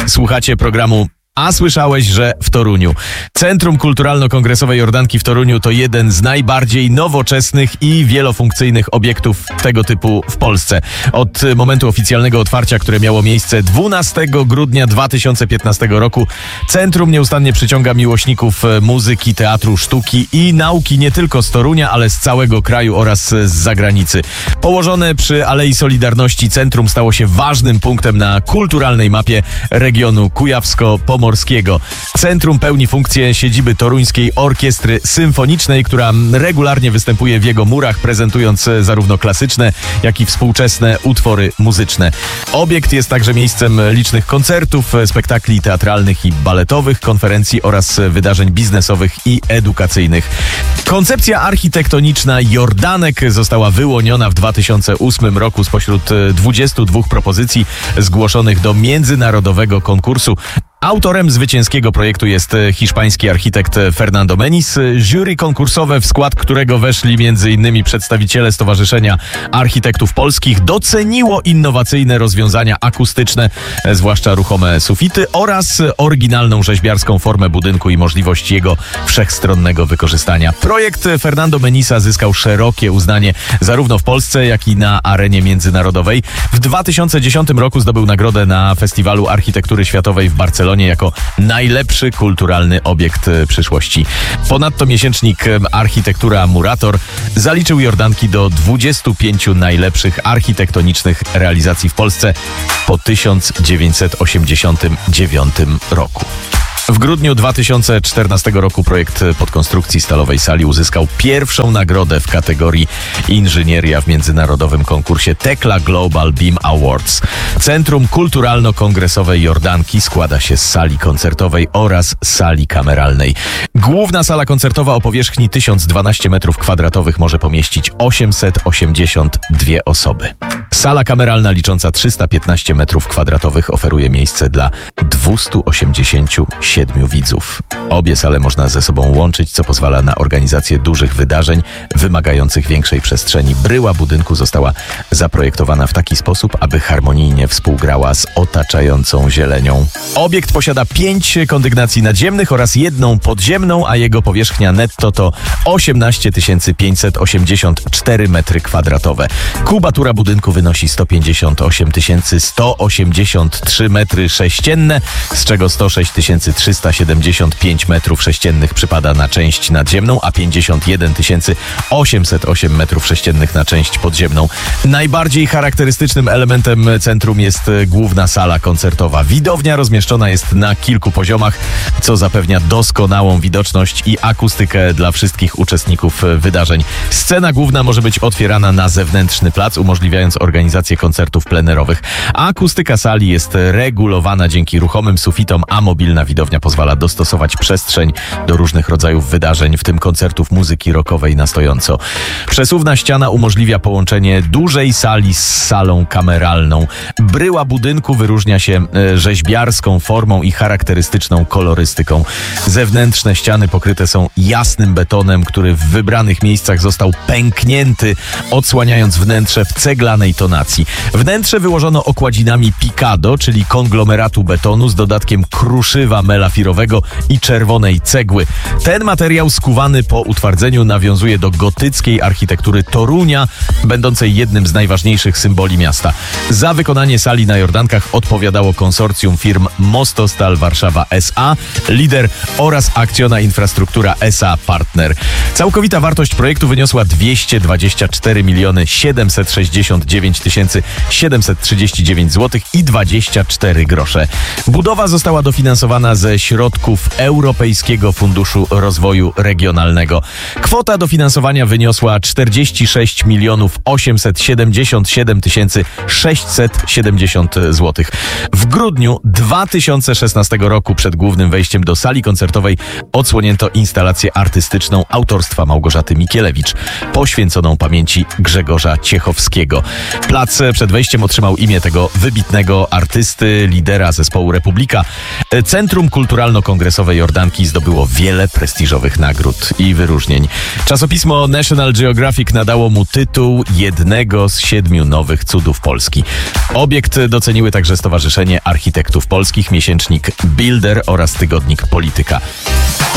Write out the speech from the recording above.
Słuchacie programu A słyszałeś, że w Toruniu? Centrum Kulturalno-Kongresowe Jordanki w Toruniu to jeden z najbardziej nowoczesnych i wielofunkcyjnych obiektów tego typu w Polsce. Od momentu oficjalnego otwarcia, które miało miejsce 12 grudnia 2015 roku, centrum nieustannie przyciąga miłośników muzyki, teatru, sztuki i nauki nie tylko z Torunia, ale z całego kraju oraz z zagranicy. Położone przy Alei Solidarności, centrum stało się ważnym punktem na kulturalnej mapie regionu kujawsko-pomorskiego. Centrum pełni funkcję siedziby Toruńskiej Orkiestry Symfonicznej, która regularnie występuje w jego murach, prezentując zarówno klasyczne, jak i współczesne utwory muzyczne. Obiekt jest także miejscem licznych koncertów, spektakli teatralnych i baletowych, konferencji oraz wydarzeń biznesowych i edukacyjnych. Koncepcja architektoniczna Jordanek została wyłoniona w 2008 roku spośród 22 propozycji zgłoszonych do międzynarodowego konkursu. Autorem zwycięskiego projektu jest hiszpański architekt Fernando Meniz. Jury konkursowe, w skład którego weszli m.in. przedstawiciele Stowarzyszenia Architektów Polskich, doceniło innowacyjne rozwiązania akustyczne, zwłaszcza ruchome sufity, oraz oryginalną rzeźbiarską formę budynku i możliwość jego wszechstronnego wykorzystania. Projekt Fernando Meniza zyskał szerokie uznanie zarówno w Polsce, jak i na arenie międzynarodowej. W 2010 roku zdobył nagrodę na Festiwalu Architektury Światowej w Barcelonie jako najlepszy kulturalny obiekt przyszłości. Ponadto miesięcznik Architektura Murator zaliczył Jordanki do 25 najlepszych architektonicznych realizacji w Polsce po 1989 roku. W grudniu 2014 roku projekt podkonstrukcji stalowej sali uzyskał pierwszą nagrodę w kategorii inżynieria w międzynarodowym konkursie Tekla Global Beam Awards. Centrum Kulturalno-Kongresowe Jordanki składa się z sali koncertowej oraz sali kameralnej. Główna sala koncertowa o powierzchni 1012 m2 może pomieścić 882 osoby. Sala kameralna licząca 315 m2 oferuje miejsce dla 287 widzów. Obie sale można ze sobą łączyć, co pozwala na organizację dużych wydarzeń wymagających większej przestrzeni. Bryła budynku została zaprojektowana w taki sposób, aby harmonijnie współgrała z otaczającą zielenią. Obiekt posiada 5 kondygnacji nadziemnych oraz 1 podziemną, a jego powierzchnia netto to 18 584 m2. Kubatura budynku wynosi 158 183 m3, z czego 106 375 m3 przypada na część nadziemną, a 51 808 m3 na część podziemną. Najbardziej charakterystycznym elementem centrum jest główna sala koncertowa. Widownia rozmieszczona jest na kilku poziomach, co zapewnia doskonałą widoczność i akustykę dla wszystkich uczestników wydarzeń. Scena główna może być otwierana na zewnętrzny plac, umożliwiając organizację koncertów plenerowych. Akustyka sali jest regulowana dzięki ruchomym sufitom, a mobilna widownia pozwala dostosować przestrzeń do różnych rodzajów wydarzeń, w tym koncertów muzyki rockowej na stojąco. Przesuwna ściana umożliwia połączenie dużej sali z salą kameralną. Bryła budynku wyróżnia się rzeźbiarską formą i charakterystyczną kolorystyką. Zewnętrzne ściany pokryte są jasnym betonem, który w wybranych miejscach został pęknięty, odsłaniając wnętrze w ceglanej tonacji. Wnętrze wyłożono okładzinami picado, czyli konglomeratu betonu z dodatkiem kruszywa melafirowego i czerwonej cegły. Ten materiał skuwany po utwardzeniu nawiązuje do gotyckiej architektury Torunia, będącej jednym z najważniejszych symboli miasta. Za wykonanie sali na Jordankach odpowiadało konsorcjum firm Mostostal Warszawa S.A., Lider oraz Akcjona Infrastruktura S.A. Partner. Całkowita wartość projektu wyniosła 224 769 739 zł i 24 grosze. Budowa została dofinansowana ze środków Europejskiego Funduszu Rozwoju Regionalnego. Kwota dofinansowania wyniosła 46 877 670 zł. W grudniu 2016 roku przed głównym wejściem do sali koncertowej odsłonięto instalację artystyczną autorstwa Małgorzaty Mikielewicz, poświęconą pamięci Grzegorza Ciechowskiego. Plac przed wejściem otrzymał imię tego wybitnego artysty, lidera zespołu Republika. Centrum kulturalno-kongresowe Jordanki zdobyło wiele prestiżowych nagród i wyróżnień. Czasopismo National Geographic nadało mu tytuł jednego z 7 nowych cudów Polski. Obiekt doceniły także Stowarzyszenie Architektów Polskich, miesięcznik Builder oraz tygodnik Polityka.